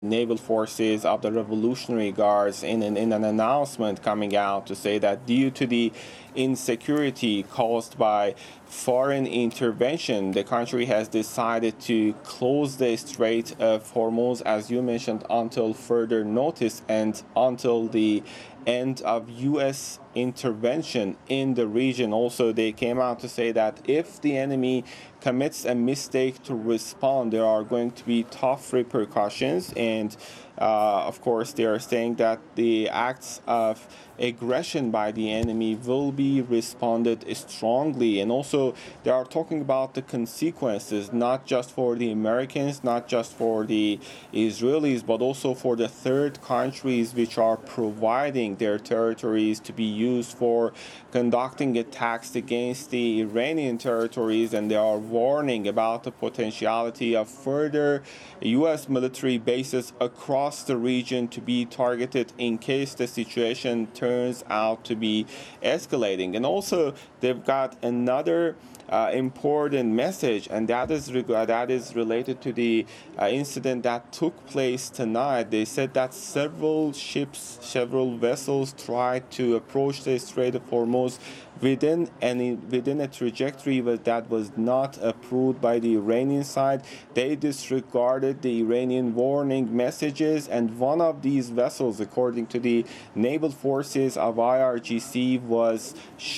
naval forces of the Revolutionary Guards in an announcement coming out to say that due to the insecurity caused by foreign intervention, the country has decided to close the Strait of Hormuz, as you mentioned, until further notice and until the end of U.S. intervention in the region. Also, they came out to say that if the enemy commits a mistake to respond, there are going to be tough repercussions. And of course, they are saying that the acts of aggression by the enemy will be responded strongly. And also, they are talking about the consequences, not just for the Americans, not just for the Israelis, but also for the third countries which are providing their territories to be used for conducting attacks against the Iranian territories. And they are warning about the potentiality of further U.S. military bases across the region to be targeted in case the situation turns out to be escalating. And also, they've got another important message, and that is related to the incident that took place tonight. They said that several vessels tried to approach the Strait of Hormuz within a trajectory that was not approved by the Iranian side. They disregarded the Iranian warning messages, and one of these vessels, according to the naval forces of IRGC, was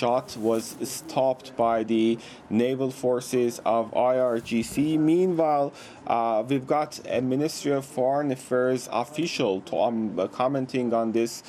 stopped by the naval forces of IRGC. Meanwhile, we've got a Ministry of Foreign Affairs official commenting on this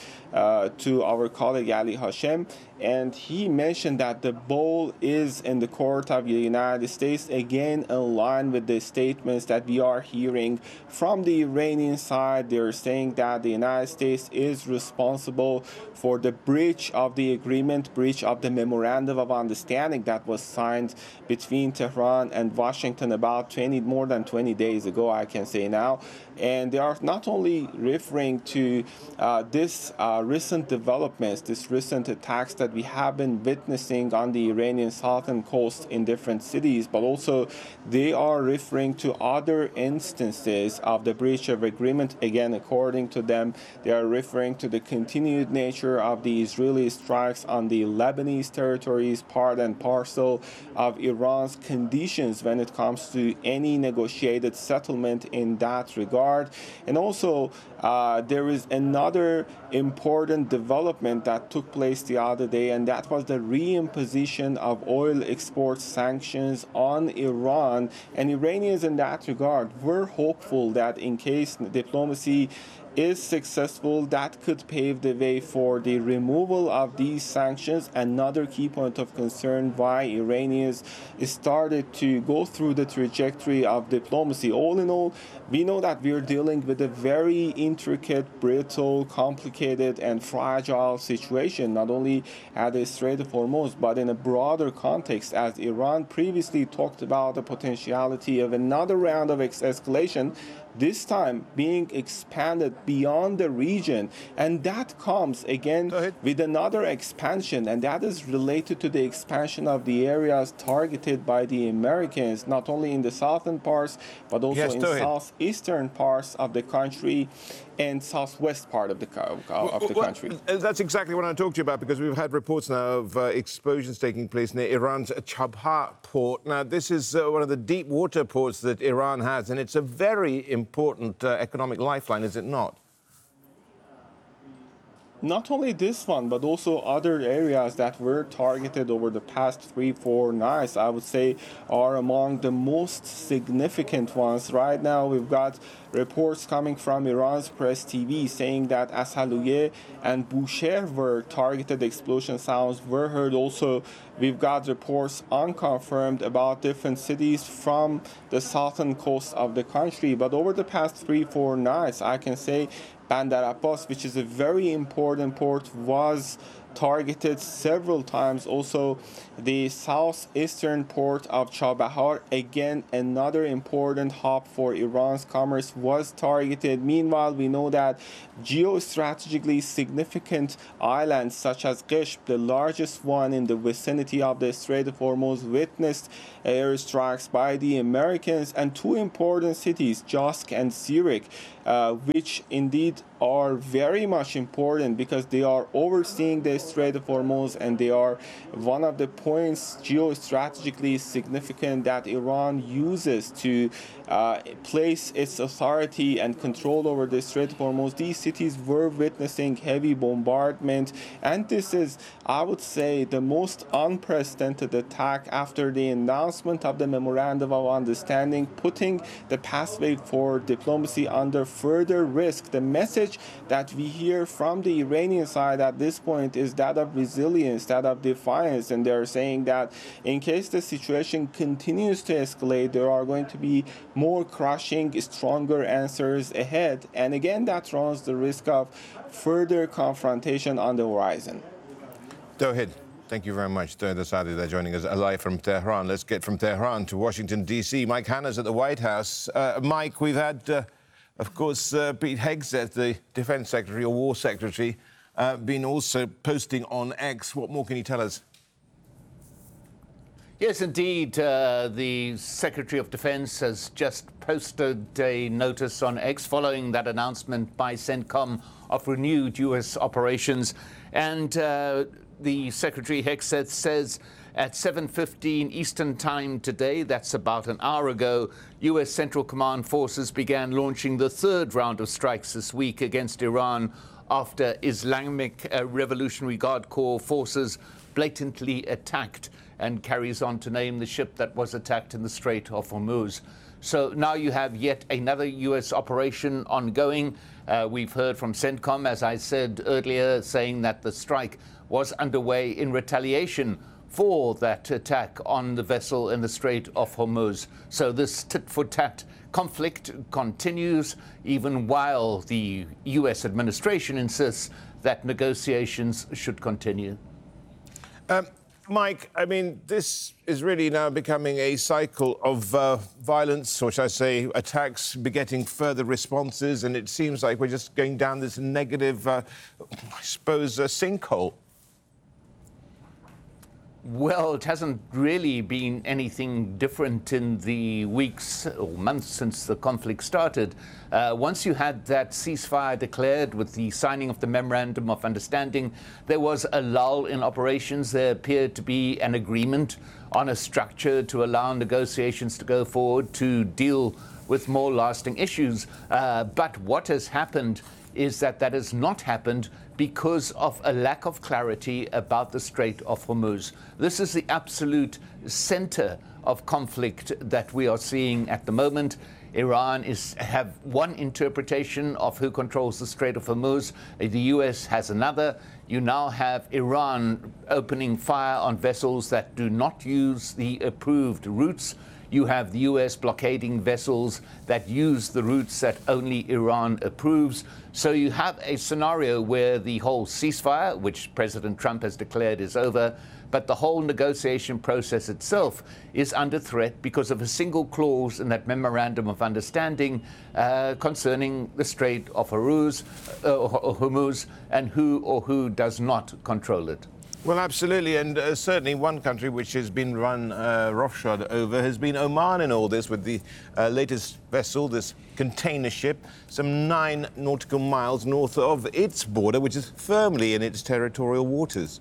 to our colleague Ali Hashem, and he mentioned that the ball is in the court of the United States, again in line with the statements that we are hearing from the Iranian side. They're saying that the United States is responsible for the breach of the agreement, breach of the memorandum of understanding that was signed between Tehran and Washington about more than 20 days ago, I can say now. And they are not only referring to this recent developments, this recent attacks that we have been witnessing on the Iranian southern coast in different cities, but also they are referring to other instances of the breach of agreement. Again, according to them, they are referring to the continued nature of the Israeli strikes on the Lebanese territories, part and parcel of Iran's conditions when it comes to any negotiated settlement in that regard. And also, there is another important development that took place the other day, and that was the reimposition of oil export sanctions on Iran. And Iranians in that regard were hopeful that in case diplomacy is successful, that could pave the way for the removal of these sanctions. Another key point of concern why Iranians started to go through the trajectory of diplomacy. All in all, we know that we're dealing with a very intricate, brittle, complicated, and fragile situation, not only at the Strait of Hormuz, but in a broader context, as Iran previously talked about the potentiality of another round of escalation, this time being expanded beyond the region. And that comes again with another expansion, and that is related to the expansion of the areas targeted by the Americans, not only in the southern parts, but also in southeastern parts of the country and southwest part of the country. That's exactly what I talked to you about, because we've had reports now of explosions taking place near Iran's Chabha port. Now, this is one of the deep water ports that Iran has, and it's a very important economic lifeline, is it not? Not only this one, but also other areas that were targeted over the past 3-4 nights, I would say, are among the most significant ones. Right now, we've got reports coming from Iran's Press TV saying that Asaluye and Bushehr were targeted. Explosion sounds were heard. Also, we've got reports unconfirmed about different cities from the southern coast of the country. But over the past 3-4 nights, I can say Bandar Abbas, which is a very important port, was targeted several times also the southeastern port of Chabahar. Again, another important hub for Iran's commerce was targeted. Meanwhile, we know that geostrategically significant islands such as Qeshm, the largest one in the vicinity of the Strait of Hormuz, witnessed airstrikes by the Americans, and two important cities, Jask and Sirik, which indeed are very much important because they are overseeing the Strait of Hormuz, and they are one of the points geostrategically significant that Iran uses to place its authority and control over the Strait of Hormuz. These cities were witnessing heavy bombardment, and this is, I would say, the most unprecedented attack after the announcement of the Memorandum of Understanding, putting the pathway for diplomacy under further risk. The message that we hear from the Iranian side at this point is that of resilience, that of defiance, and they're saying that in case the situation continues to escalate, there are going to be more crushing, stronger answers ahead. And again, that runs the risk of further confrontation on the horizon. Tawhid, thank you very much. Tawhid Asadi there joining us live from Tehran. Let's get from Tehran to Washington, D.C. Mike Hanna's at the White House. Mike, we've had, of course, Pete Hegseth, the Defense Secretary or War Secretary, been also posting on X. What more can you tell us? Yes, indeed. The Secretary of Defense has just posted a notice on X following that announcement by CENTCOM of renewed U.S. operations. And the Secretary Hegseth says at 7:15 Eastern Time today, that's about an hour ago, U.S. Central Command forces began launching the third round of strikes this week against Iran after Islamic Revolutionary Guard Corps forces blatantly attacked, and carries on to name the ship that was attacked in the Strait of Hormuz. So now you have yet another U.S. operation ongoing. We've heard from CENTCOM, as I said earlier, saying that the strike was underway in retaliation for that attack on the vessel in the Strait of Hormuz. So this tit-for-tat conflict continues, even while the U.S. administration insists that negotiations should continue. Mike, I mean, this is really now becoming a cycle of violence, or should I say, attacks begetting further responses, and it seems like we're just going down this negative, I suppose, sinkhole. Well, it hasn't really been anything different in the weeks or months since the conflict started. Once you had that ceasefire declared with the signing of the Memorandum of Understanding, there was a lull in operations. There appeared to be an agreement on a structure to allow negotiations to go forward to deal with more lasting issues. But what has happened is that has not happened because of a lack of clarity about the Strait of Hormuz. This is the absolute center of conflict that we are seeing at the moment. Iran have one interpretation of who controls the Strait of Hormuz. The U.S. has another. You now have Iran opening fire on vessels that do not use the approved routes. You have the U.S. blockading vessels that use the routes that only Iran approves. So you have a scenario where the whole ceasefire, which President Trump has declared is over, but the whole negotiation process itself is under threat because of a single clause in that Memorandum of Understanding concerning the Strait of Hormuz and who does not control it. Well, absolutely, and certainly one country which has been run roughshod over has been Oman in all this, with the latest vessel, this container ship, some 9 nautical miles north of its border, which is firmly in its territorial waters.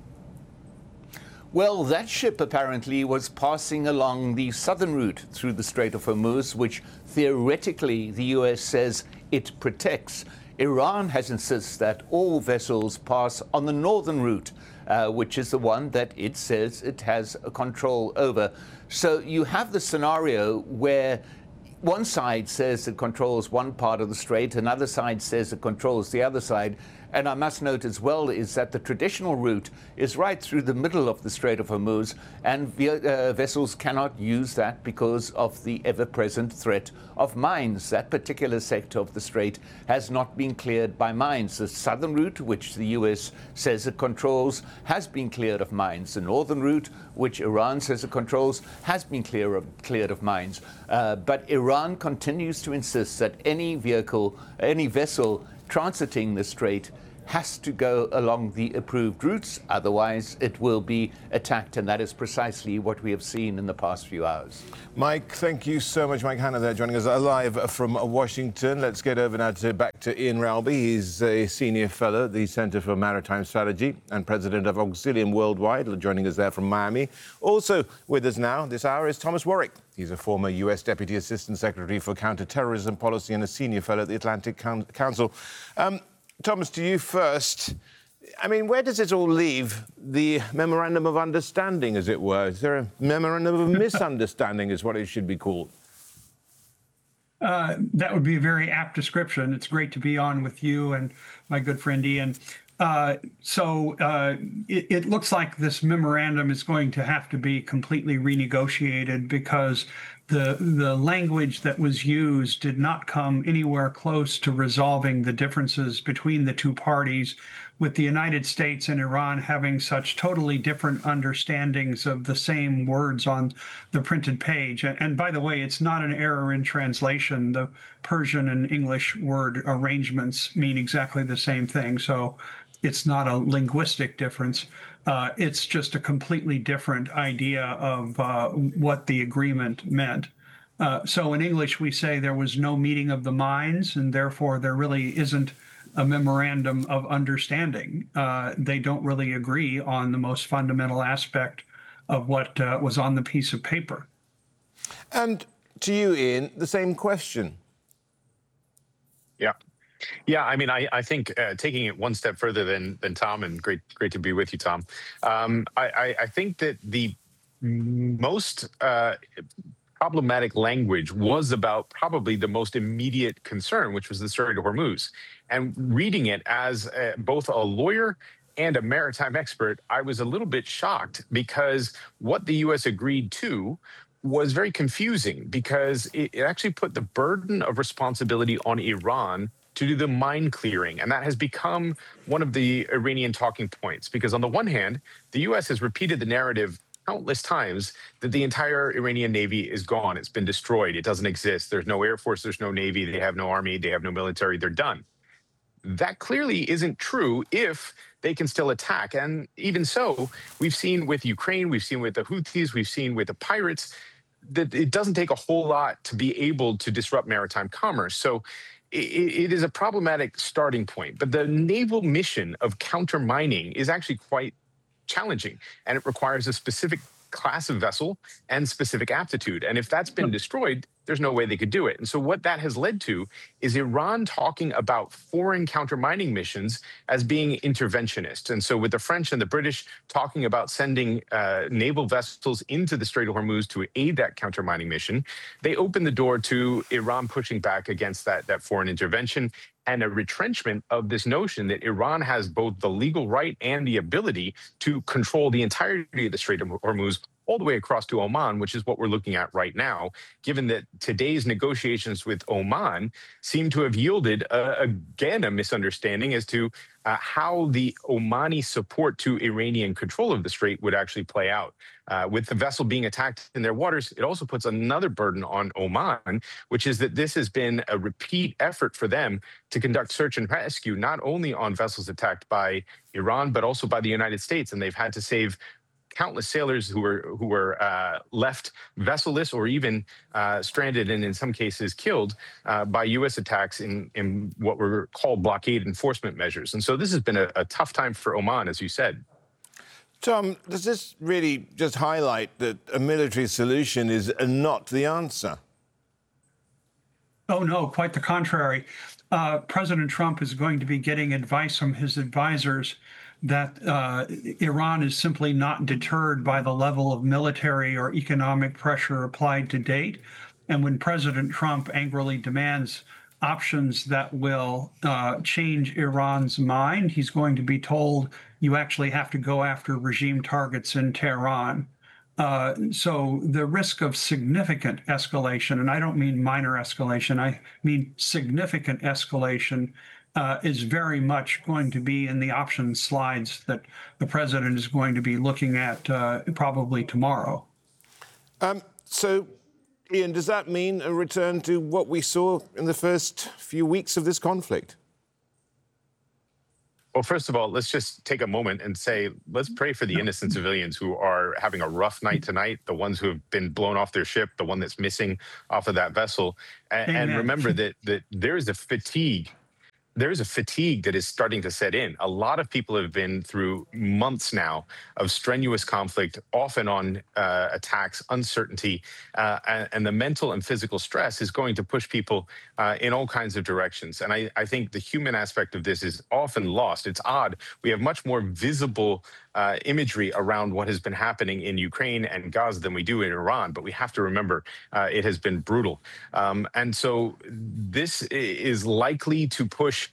Well, that ship apparently was passing along the southern route through the Strait of Hormuz, which theoretically the U.S. says it protects. Iran has insisted that all vessels pass on the northern route, which is the one that it says it has control over. So you have the scenario where one side says it controls one part of the strait, another side says it controls the other side. And I must note as well is that the traditional route is right through the middle of the Strait of Hormuz, and vessels cannot use that because of the ever-present threat of mines. That particular sector of the strait has not been cleared by mines. The southern route, which the US says it controls, has been cleared of mines. The northern route, which Iran says it controls, has been cleared of mines. But Iran continues to insist that any vessel transiting the strait has to go along the approved routes, otherwise it will be attacked, and that is precisely what we have seen in the past few hours. Mike, thank you so much. Mike Hanna there joining us live from Washington. Let's get over now back to Ian Ralby. He's a senior fellow at the Center for Maritime Strategy and president of Auxilium Worldwide, joining us there from Miami. Also with us now this hour is Thomas Warwick. He's a former US Deputy Assistant Secretary for Counterterrorism Policy and a senior fellow at the Atlantic Council. Thomas, to you first. I mean, where does it all leave the Memorandum of Understanding, as it were? Is there a Memorandum of Misunderstanding is what it should be called? That would be a very apt description. It's great to be on with you and my good friend Ian. It looks like this memorandum is going to have to be completely renegotiated because the language that was used did not come anywhere close to resolving the differences between the two parties, with the United States and Iran having such totally different understandings of the same words on the printed page. And by the way, it's not an error in translation. The Persian and English word arrangements mean exactly the same thing. So it's not a linguistic difference. It's just a completely different idea of what the agreement meant. So in English, we say there was no meeting of the minds, and therefore there really isn't a memorandum of understanding. They don't really agree on the most fundamental aspect of what was on the piece of paper. And to you, Ian, the same question. Yeah, I mean, I think taking it one step further than Tom, and great to be with you, Tom. I think that the most problematic language was about probably the most immediate concern, which was the Strait of Hormuz. And reading it as both a lawyer and a maritime expert, I was a little bit shocked because what the U.S. agreed to was very confusing because it actually put the burden of responsibility on Iran to do the mine clearing. And that has become one of the Iranian talking points, because on the one hand, the US has repeated the narrative countless times that the entire Iranian Navy is gone. It's been destroyed. It doesn't exist. There's no Air Force. There's no Navy. They have no army. They have no military. They're done. That clearly isn't true if they can still attack. And even so, we've seen with Ukraine, we've seen with the Houthis, we've seen with the pirates, that it doesn't take a whole lot to be able to disrupt maritime commerce. So it is a problematic starting point, but the naval mission of counter mining is actually quite challenging, and it requires a specific class of vessel and specific aptitude. And if that's been destroyed, there's no way they could do it. And so what that has led to is Iran talking about foreign counter-mining missions as being interventionist. And so with the French and the British talking about sending naval vessels into the Strait of Hormuz to aid that counter-mining mission, they opened the door to Iran pushing back against that foreign intervention and a retrenchment of this notion that Iran has both the legal right and the ability to control the entirety of the Strait of Hormuz all the way across to Oman, which is what we're looking at right now, given that today's negotiations with Oman seem to have yielded, again, a misunderstanding as to how the Omani support to Iranian control of the strait would actually play out. With the vessel being attacked in their waters, it also puts another burden on Oman, which is that this has been a repeat effort for them to conduct search and rescue, not only on vessels attacked by Iran, but also by the United States. And they've had to save countless sailors who were left vesselless or even stranded and in some cases killed by U.S. attacks in what were called blockade enforcement measures. And so this has been a tough time for Oman, as you said. Tom, does this really just highlight that a military solution is not the answer? Oh, no, quite the contrary. President Trump is going to be getting advice from his advisors that Iran is simply not deterred by the level of military or economic pressure applied to date. And when President Trump angrily demands options that will change Iran's mind, he's going to be told you actually have to go after regime targets in Tehran. So the risk of significant escalation, and I don't mean minor escalation, I mean significant escalation, is very much going to be in the options slides that the president is going to be looking at probably tomorrow. So, Ian, does that mean a return to what we saw in the first few weeks of this conflict? Well, first of all, let's just take a moment and say, let's pray for the innocent civilians who are having a rough night tonight, the ones who have been blown off their ship, the one that's missing off of that vessel. And remember that there is a fatigue. There is a fatigue that is starting to set in. A lot of people have been through months now of strenuous conflict, off and on attacks, uncertainty, and the mental and physical stress is going to push people in all kinds of directions. And I think the human aspect of this is often lost. It's odd. We have much more visible imagery around what has been happening in Ukraine and Gaza than we do in Iran, but we have to remember it has been brutal. And so this is likely to push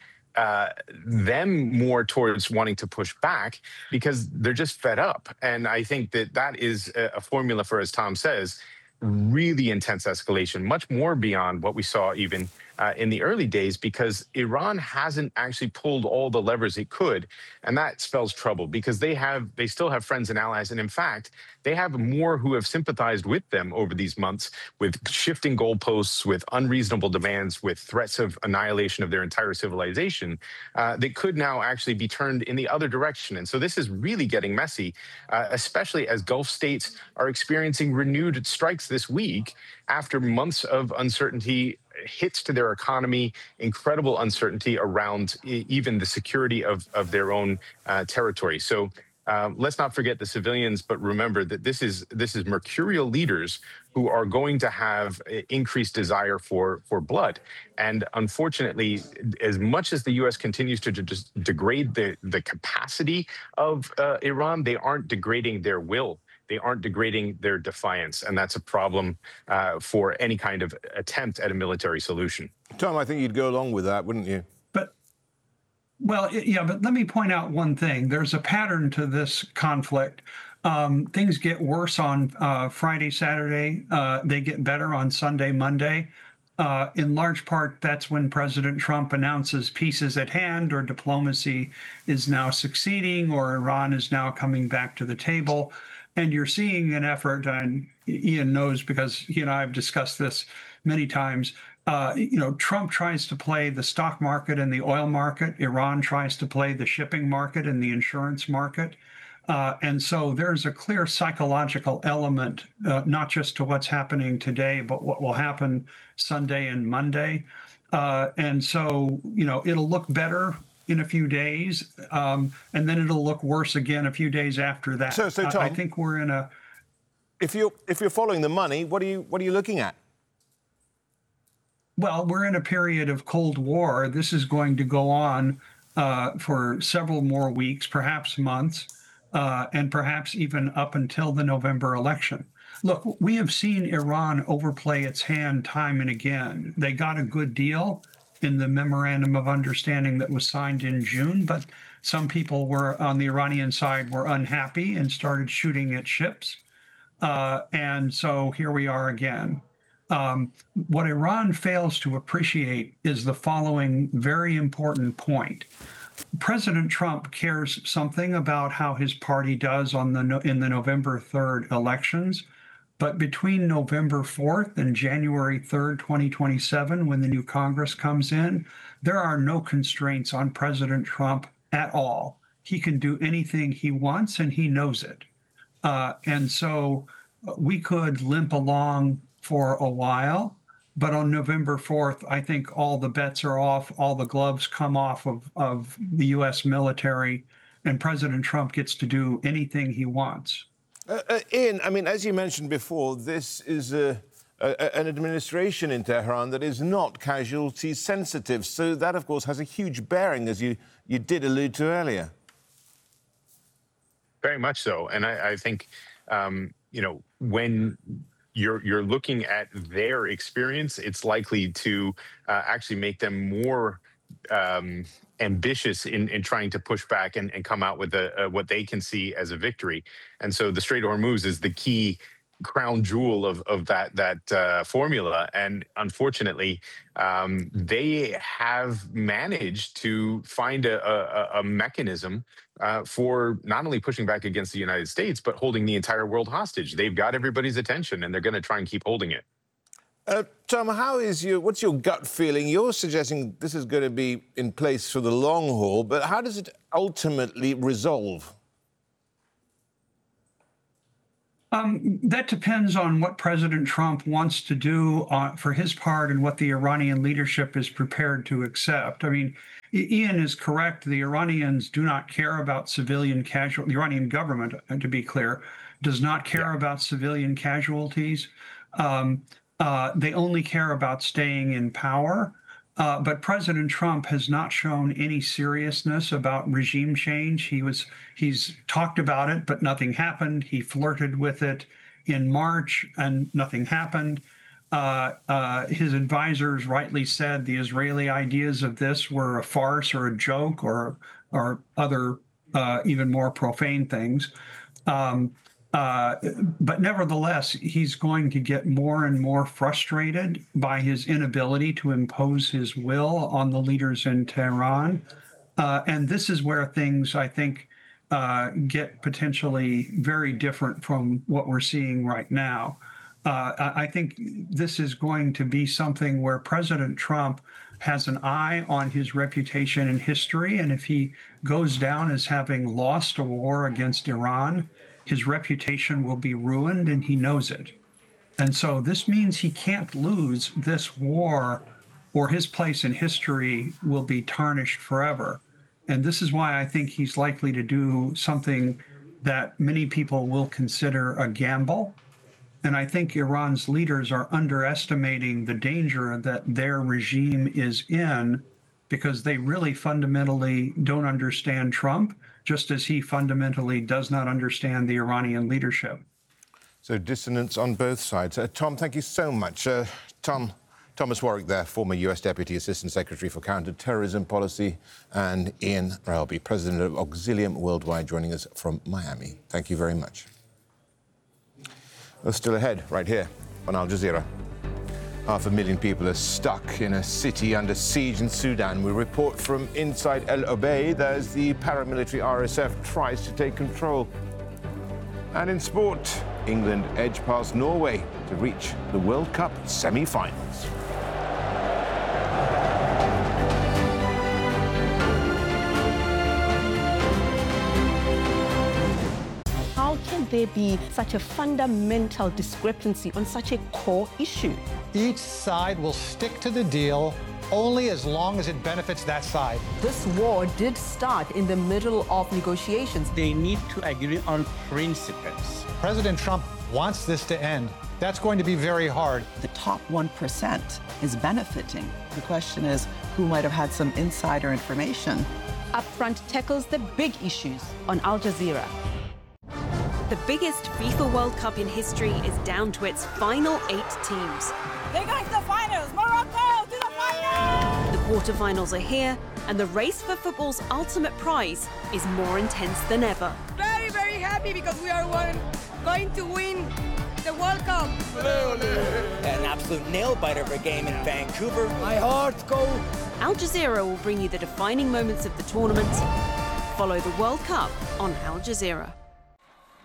them more towards wanting to push back because they're just fed up. And I think that is a formula for, as Tom says, really intense escalation, much more beyond what we saw even in the early days, because Iran hasn't actually pulled all the levers it could. And that spells trouble because they still have friends and allies. And in fact, they have more who have sympathized with them over these months with shifting goalposts, with unreasonable demands, with threats of annihilation of their entire civilization that could now actually be turned in the other direction. And so this is really getting messy, especially as Gulf states are experiencing renewed strikes this week after months of uncertainty, hits to their economy, incredible uncertainty around even the security of their own territory. So let's not forget the civilians, but remember that this is mercurial leaders who are going to have increased desire for blood. And unfortunately, as much as the U.S. continues to just degrade the capacity of Iran, they aren't degrading their will. They aren't degrading their defiance, and that's a problem for any kind of attempt at a military solution. Tom, I think you'd go along with that, wouldn't you? But let me point out one thing. There's a pattern to this conflict. Things get worse on Friday, Saturday. They get better on Sunday, Monday. In large part, that's when President Trump announces peace is at hand, or diplomacy is now succeeding, or Iran is now coming back to the table. And you're seeing an effort, and Ian knows because he and I have discussed this many times. Trump tries to play the stock market and the oil market. Iran tries to play the shipping market and the insurance market. And so there's a clear psychological element, not just to what's happening today, but what will happen Sunday and Monday. And so, it'll look better in a few days, and then it'll look worse again a few days after that. So Tom, I think we're in a. If you're following the money, what are you looking at? Well, we're in a period of Cold War. This is going to go on for several more weeks, perhaps months, and perhaps even up until the November election. Look, we have seen Iran overplay its hand time and again. They got a good deal in the memorandum of understanding that was signed in June, but some people were on the Iranian side were unhappy and started shooting at ships. And so here we are again. What Iran fails to appreciate is the following very important point. President Trump cares something about how his party does in the November 3rd elections. But between November 4th and January 3rd, 2027, when the new Congress comes in, there are no constraints on President Trump at all. He can do anything he wants, and he knows it. And so we could limp along for a while, but on November 4th, I think all the bets are off, all the gloves come off of the U.S. military, and President Trump gets to do anything he wants. Ian, I mean, as you mentioned before, this is an administration in Tehran that is not casualty sensitive. So that, of course, has a huge bearing, as you did allude to earlier. Very much so. And I think, when you're looking at their experience, it's likely to actually make them more ambitious in trying to push back and come out with what they can see as a victory. And so the Strait of Hormuz is the key crown jewel of that formula. And unfortunately, they have managed to find a mechanism for not only pushing back against the United States, but holding the entire world hostage. They've got everybody's attention, and they're going to try and keep holding it. Tom, what's your gut feeling? You're suggesting this is going to be in place for the long haul, but how does it ultimately resolve? That depends on what President Trump wants to do for his part and what the Iranian leadership is prepared to accept. I mean, Ian is correct. The Iranians do not care about civilian casualties. The Iranian government, to be clear, does not care about civilian casualties. They only care about staying in power. But President Trump has not shown any seriousness about regime change. He's talked about it, but nothing happened. He flirted with it in March, and nothing happened. His advisors rightly said the Israeli ideas of this were a farce or a joke or other even more profane things. But nevertheless, he's going to get more and more frustrated by his inability to impose his will on the leaders in Tehran. And this is where things, I think, get potentially very different from what we're seeing right now. I think this is going to be something where President Trump has an eye on his reputation in history. And if he goes down as having lost a war against Iran, his reputation will be ruined, and he knows it. And so this means he can't lose this war, or his place in history will be tarnished forever. And this is why I think he's likely to do something that many people will consider a gamble. And I think Iran's leaders are underestimating the danger that their regime is in, because they really fundamentally don't understand Trump, just as he fundamentally does not understand the Iranian leadership. So dissonance on both sides. Tom, thank you so much. Thomas Warwick there, former US Deputy Assistant Secretary for Counterterrorism Policy, and Ian Railby, President of Auxilium Worldwide, joining us from Miami. Thank you very much. We're still ahead right here on Al Jazeera. 500,000 people are stuck in a city under siege in Sudan. We report from inside El Obeid as the paramilitary RSF tries to take control. And in sport, England edge past Norway to reach the World Cup semi-finals. How can there be such a fundamental discrepancy on such a core issue? Each side will stick to the deal only as long as it benefits that side. This war did start in the middle of negotiations. They need to agree on principles. President Trump wants this to end. That's going to be very hard. The top 1% is benefiting. The question is, who might have had some insider information? Upfront tackles the big issues on Al Jazeera. The biggest FIFA World Cup in history is down to its final 8 teams. They're going to the finals! Morocco to the finals! The quarterfinals are here, and the race for football's ultimate prize is more intense than ever. Very, very happy because we are going to win the World Cup. An absolute nail-biter of a game in Vancouver. My heart goes. Al Jazeera will bring you the defining moments of the tournament. Follow the World Cup on Al Jazeera.